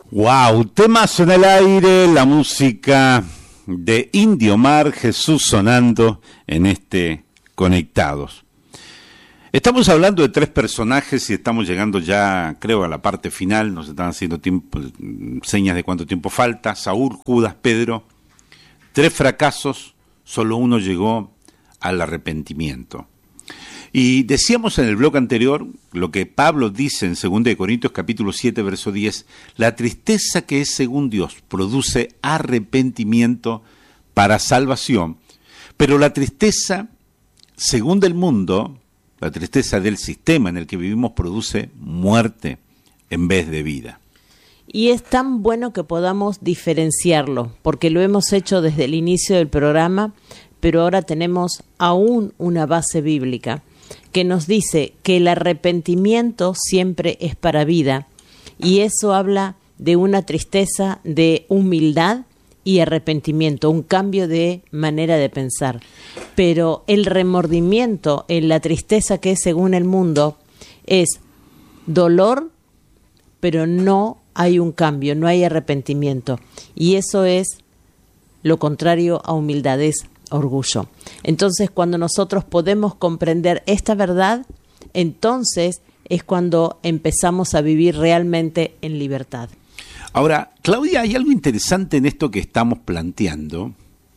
Wow, temas en el aire, la música de Indio Mar, Jesús sonando en este Conectados. Estamos hablando de tres personajes y estamos llegando ya, creo, a la parte final. Nos están haciendo señas de cuánto tiempo falta. Saúl, Judas, Pedro. Tres fracasos, solo uno llegó al arrepentimiento. Y decíamos en el bloque anterior lo que Pablo dice en 2 Corintios capítulo 7, verso 10, la tristeza que es según Dios produce arrepentimiento para salvación, pero la tristeza según el mundo, la tristeza del sistema en el que vivimos produce muerte en vez de vida. Y es tan bueno que podamos diferenciarlo, porque lo hemos hecho desde el inicio del programa, pero ahora tenemos aún una base bíblica que nos dice que el arrepentimiento siempre es para vida, y eso habla de una tristeza de humildad y arrepentimiento, un cambio de manera de pensar. Pero el remordimiento en la tristeza que es según el mundo es dolor, pero no hay un cambio, no hay arrepentimiento, y eso es lo contrario a humildad, es orgullo. Entonces, cuando nosotros podemos comprender esta verdad, entonces es cuando empezamos a vivir realmente en libertad. Ahora, Claudia, hay algo interesante en esto que estamos planteando,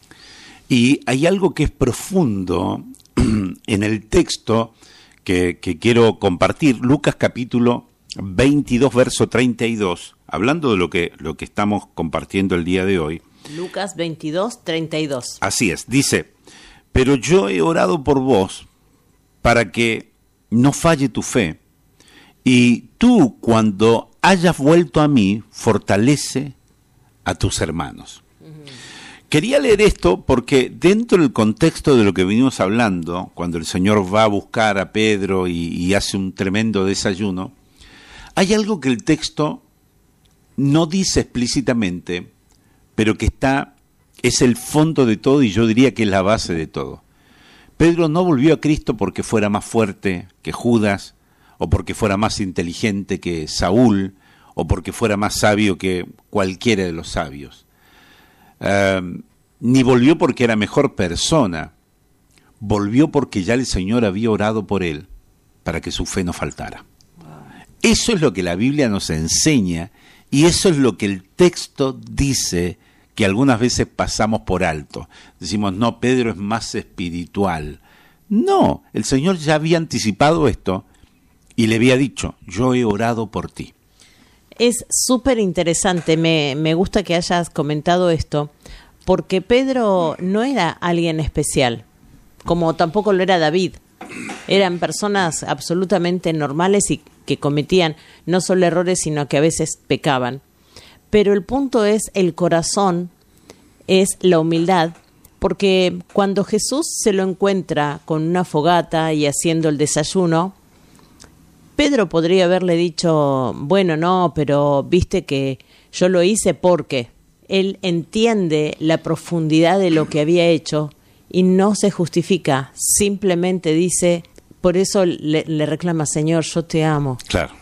y hay algo que es profundo en el texto que quiero compartir. Lucas capítulo 22, verso 32, hablando de lo que estamos compartiendo el día de hoy. Lucas 22, 32. Así es, dice, pero yo he orado por vos para que no falle tu fe, y tú cuando hayas vuelto a mí, fortalece a tus hermanos. Quería leer esto porque dentro del contexto de lo que venimos hablando, cuando el Señor va a buscar a Pedro y hace un tremendo desayuno, hay algo que el texto no dice explícitamente, pero que es el fondo de todo, y yo diría que es la base de todo. Pedro no volvió a Cristo porque fuera más fuerte que Judas, o porque fuera más inteligente que Saúl, o porque fuera más sabio que cualquiera de los sabios. Ni volvió porque era mejor persona, volvió porque ya el Señor había orado por él para que su fe no faltara. Eso es lo que la Biblia nos enseña, y eso es lo que el texto dice, que algunas veces pasamos por alto. Decimos, no, Pedro es más espiritual. No, el Señor ya había anticipado esto y le había dicho, yo he orado por ti. Es súper interesante, me gusta que hayas comentado esto, porque Pedro no era alguien especial, como tampoco lo era David. Eran personas absolutamente normales y que cometían no solo errores, sino que a veces pecaban. Pero el punto es el corazón, es la humildad, porque cuando Jesús se lo encuentra con una fogata y haciendo el desayuno, Pedro podría haberle dicho, bueno, no, pero viste que yo lo hice porque él entiende la profundidad de lo que había hecho y no se justifica, simplemente dice, por eso le reclama, Señor, yo te amo. Claro.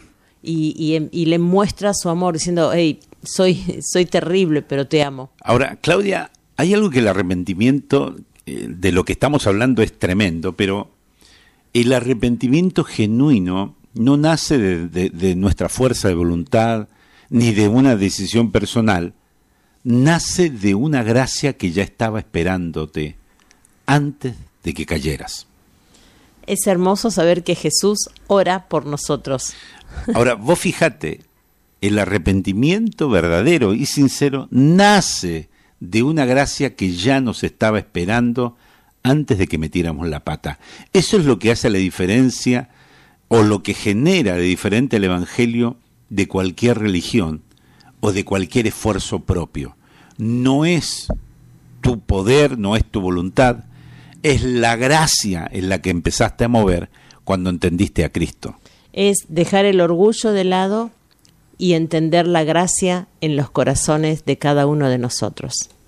Y le muestra su amor diciendo, hey, soy terrible, pero te amo. Ahora, Claudia, hay algo que el arrepentimiento, de lo que estamos hablando es tremendo, pero el arrepentimiento genuino no nace de nuestra fuerza de voluntad, ni de una decisión personal, nace de una gracia que ya estaba esperándote antes de que cayeras. Es hermoso saber que Jesús ora por nosotros. Ahora, vos fíjate, el arrepentimiento verdadero y sincero nace de una gracia que ya nos estaba esperando antes de que metiéramos la pata. Eso es lo que hace la diferencia, o lo que genera de diferente el Evangelio de cualquier religión o de cualquier esfuerzo propio. No es tu poder, no es tu voluntad, es la gracia en la que empezaste a mover cuando entendiste a Cristo. Es dejar el orgullo de lado y entender la gracia en los corazones de cada uno de nosotros.